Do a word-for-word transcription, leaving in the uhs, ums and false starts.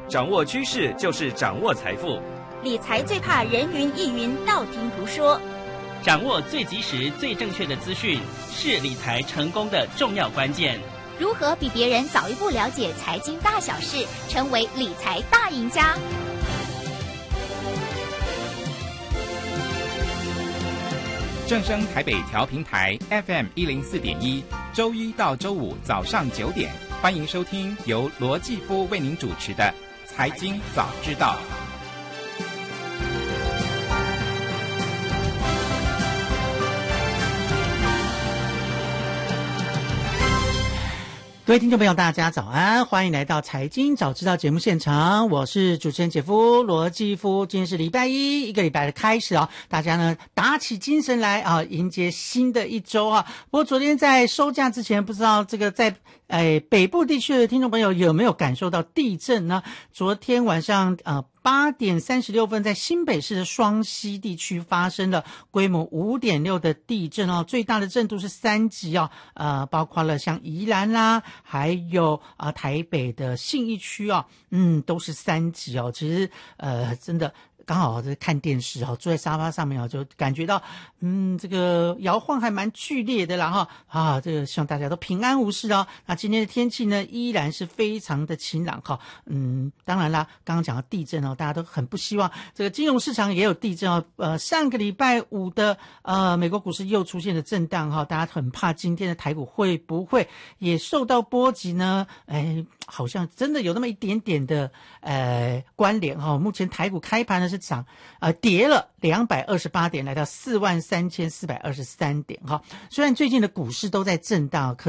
掌握趋势就是掌握财富。 理财最怕人云亦云、道听途说， 掌握最及时、最正确的资讯是理财成功的重要关键。 如何比别人早一步了解财经大小事，成为理财大赢家？ 正声台北调频台 F M 一零四点一，周一到周五早上九点，欢迎收听由罗继夫为您主持的《财经早知道》。 各位听众朋友大家早安，欢迎来到财经早知道节目现场，我是主持人姐夫罗继夫。今天是礼拜一，一个礼拜的开始啊，大家呢打起精神来啊，迎接新的一周啊。不过昨天在收假之前，不知道这个在哎北部地区的听众朋友有没有感受到地震呢？昨天晚上呃八点三十六分，在新北市的双溪地区发生了规模五点六的地震哦，最大的震度是三级哦，呃，包括了像宜兰啦，还有啊、呃、台北的信义区哦，嗯，都是三级哦。其实呃，真的。刚好在看电视哦，坐在沙发上面哦，就感觉到嗯，这个摇晃还蛮剧烈的啦哈啊，这个希望大家都平安无事哦。那今天的天气呢，依然是非常的晴朗哈。嗯，当然啦，刚刚讲到地震哦，大家都很不希望这个金融市场也有地震哦。呃，上个礼拜五的呃美国股市又出现了震荡哈，大家很怕今天的台股会不会也受到波及呢？哎，好像真的有那么一点点的呃关联哈。目前台股开盘呢是涨呃跌了两百二十八点，来到四万三千四百二十三点哈。虽然最近的股市都在震荡，可